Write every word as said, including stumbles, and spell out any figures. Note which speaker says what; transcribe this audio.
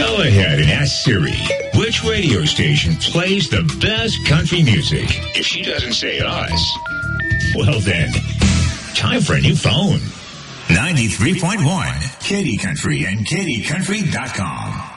Speaker 1: Go ahead and ask Siri, which radio station plays the best country music? If she doesn't say us, well then, time for a new phone.
Speaker 2: ninety-three point one, Katy Country and Katy Country dot com.